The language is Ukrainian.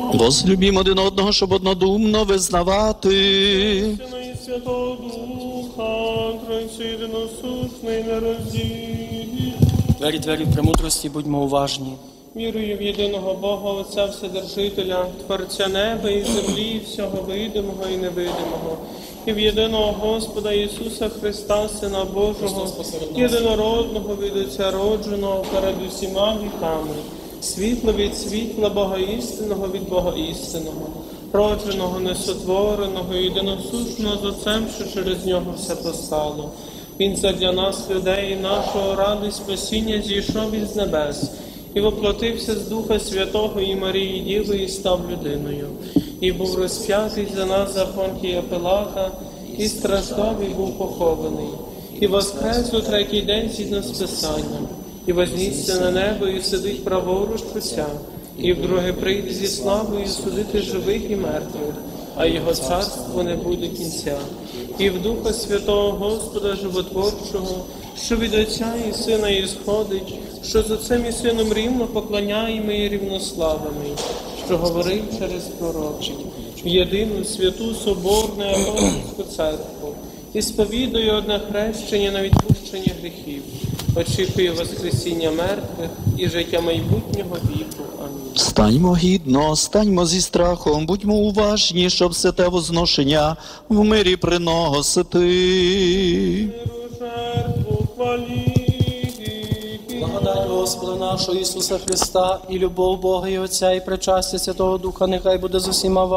Возлюбім один одного, щоб однодумно визнавати. Сина і Святого Духа, Тройці єдиносушний, нероздільний. Двері премудрості, будьмо уважні. Вірую в єдиного Бога, Отця Вседержителя, Творця неба і землі, всього видимого і невидимого, і в єдиного Господа Ісуса Христа, Сина Божого, єдинородного від Отця родженого перед усіма віками, світло від світла, Бога істинного від Бога істинного, родженого, несотвореного, єдиносушного з Отцем, що через нього все постало. Він задля нас, людей, і нашого ради спасіння зійшов із небес, і воплотився з Духа Святого і Марії Діви, і став людиною. І був розп'ятий за нас за Понтія Пилата, і страждав, і був похований. І воскрес у третій день згідно з Писанням, і вознісся на небо, і сидить праворуч Отця, і вдруге прийде зі славою судити живих і мертвих, а його царство не буде кінця. І в Духа Святого Господа Животворчого, що від Отця і Сина ісходить, що з Отцем і Сином рівно поклоняємо і рівнославимо, що говорив через пророків, в єдину святу соборну апостольську церкву, і сповідує одне хрещення на відпущення гріхів, очікує воскресіння мертвих і життя майбутнього віку. Амінь. Станьмо гідно, станьмо зі страхом, будьмо уважні, щоб святе возношення в мирі приносити. Миру жертву хвалі. Благодать Господа нашого Ісуса Христа і любов Бога і Отця і причастя Святого Духа нехай буде з усіма вами.